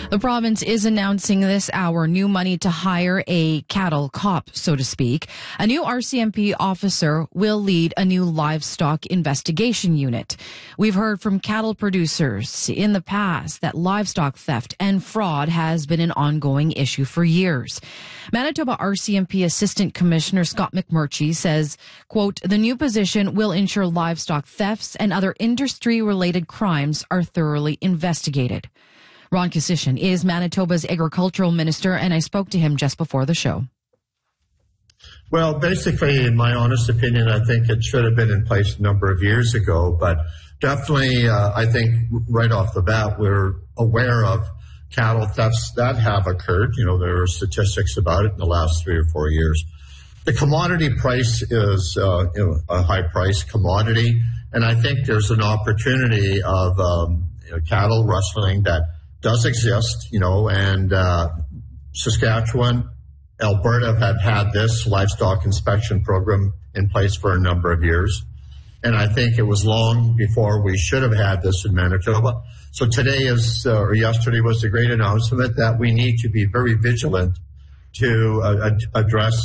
The province is announcing this hour new money to hire a cattle cop, so to speak. A new RCMP officer will lead a new livestock investigation unit. We've heard from cattle producers in the past that livestock theft and fraud has been an ongoing issue for years. Manitoba RCMP Assistant Commissioner Scott McMurchie says, quote, the new position will ensure livestock thefts and other industry-related crimes are thoroughly investigated. Ron Kasishin is Manitoba's agricultural minister, and I spoke to him just before the show. Well, basically, in my honest opinion, I think it should have been in place a number of years ago, but definitely, I think right off the bat, we're aware of cattle thefts that have occurred. You know, there are statistics about it in the last 3 or 4 years. The commodity price is a high-priced commodity, and I think there's an opportunity of cattle rustling that does exist, and Saskatchewan, Alberta have had this livestock inspection program in place for a number of years. And I think it was long before we should have had this in Manitoba. So today or yesterday was a great announcement that we need to be very vigilant to address